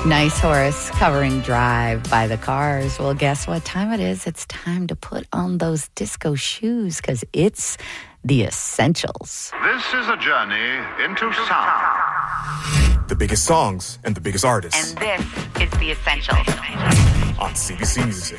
Nice Horse covering Drive by the Cars. Well, guess what time it is? It's time to put on those disco shoes because it's the essentials. This is a journey into sound. The biggest songs and the biggest artists. And this is the essentials. On CBC Music.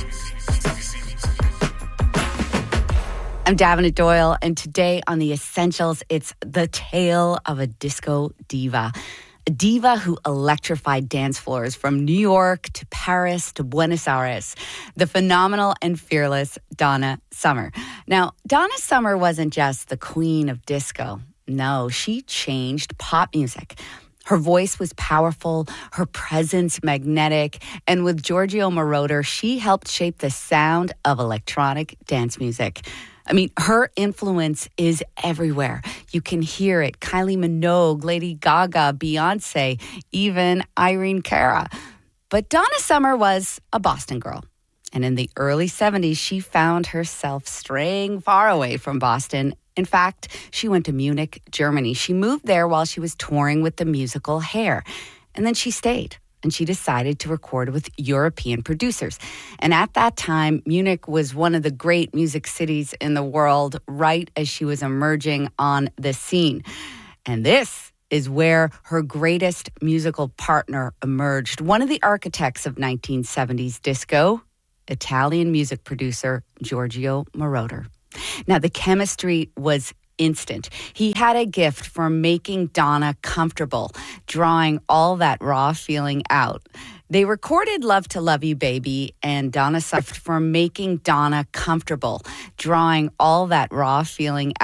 I'm Davina Doyle, and today on the essentials, it's the tale of a disco diva. A diva who electrified dance floors from New York to Paris to Buenos Aires. The phenomenal and fearless Donna Summer. Now, Donna Summer wasn't just the queen of disco. No, she changed pop music. Her voice was powerful, her presence magnetic, and with Giorgio Moroder, she helped shape the sound of electronic dance music. I mean, her influence is everywhere. You can hear it. Kylie Minogue, Lady Gaga, Beyonce, even Irene Cara. But Donna Summer was a Boston girl. And in the early 70s, she found herself straying far away from Boston. In fact, she went to Munich, Germany. She moved there while she was touring with the musical Hair. And then she stayed. And she decided to record with European producers. And at that time, Munich was one of the great music cities in the world, right as she was emerging on the scene. And this is where her greatest musical partner emerged. One of the architects of 1970s disco, Italian music producer Giorgio Moroder. Now, the chemistry was instant. He had a gift for making Donna comfortable, drawing all that raw feeling out. They recorded Love to Love You Baby, and Donna suffered for making Donna comfortable, drawing all that raw feeling out.